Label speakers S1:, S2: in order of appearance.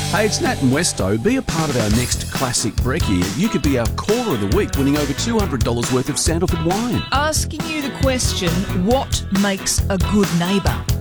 S1: Hey, it's Nat and Westo. Be a part of our next Classic Brekkie. You could be our caller of the week, winning over $200 worth of Sandalford wine.
S2: Asking you the question, what makes a good neighbour?